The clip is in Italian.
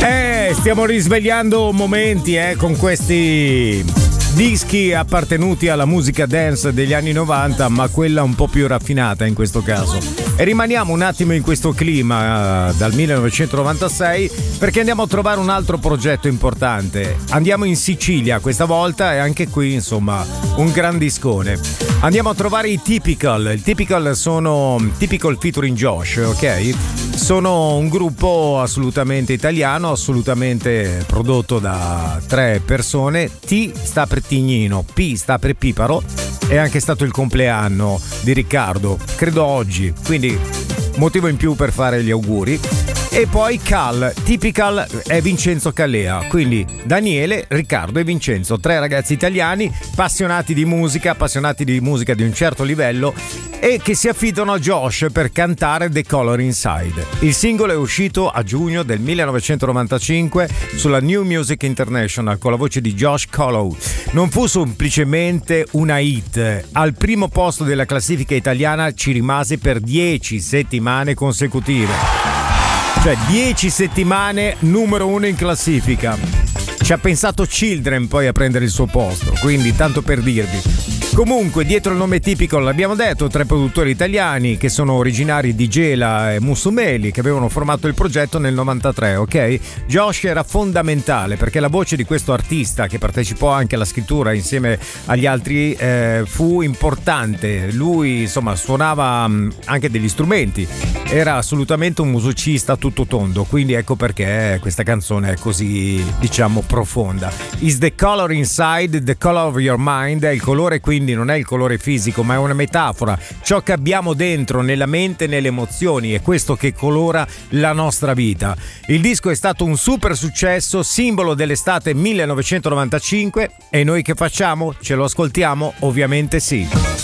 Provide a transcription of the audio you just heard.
Stiamo risvegliando momenti con questi dischi appartenuti alla musica dance degli anni 90, ma quella un po' più raffinata in questo caso. E rimaniamo un attimo in questo clima dal 1996, perché andiamo a trovare un altro progetto importante. Andiamo in Sicilia questa volta e anche qui insomma un gran discone. Andiamo a trovare i Typical. I Typical sono Typical featuring Josh, ok? Sono un gruppo assolutamente italiano, assolutamente prodotto da 3 persone. T sta per Tignino, P sta per Piparo. È anche stato il compleanno di Riccardo, credo oggi, quindi motivo in più per fare gli auguri. E poi Cal, Typical è Vincenzo Callea, quindi Daniele, Riccardo e Vincenzo, 3 ragazzi italiani appassionati di musica di un certo livello e che si affidano a Josh per cantare The Color Inside. Il singolo è uscito a giugno del 1995 sulla New Music International con la voce di Josh Colow. Non fu semplicemente una hit, al primo posto della classifica italiana ci rimase per 10 settimane consecutive. Cioè 10 settimane numero 1 in classifica. Ci ha pensato Children poi a prendere il suo posto, quindi tanto per dirvi. Comunque dietro il nome Typical l'abbiamo detto, 3 produttori italiani che sono originari di Gela e Musumeli, che avevano formato il progetto nel 93, ok? Josh era fondamentale perché la voce di questo artista, che partecipò anche alla scrittura insieme agli altri, fu importante. Lui insomma suonava anche degli strumenti, era assolutamente un musicista tutto tondo, quindi ecco perché questa canzone è così, diciamo, profonda. Is the color inside, the color of your mind, è il colore, quindi non è il colore fisico, ma è una metafora, ciò che abbiamo dentro nella mente e nelle emozioni, è questo che colora la nostra vita. Il disco è stato un super successo, simbolo dell'estate 1995, e noi che facciamo? Ce lo ascoltiamo? Ovviamente sì.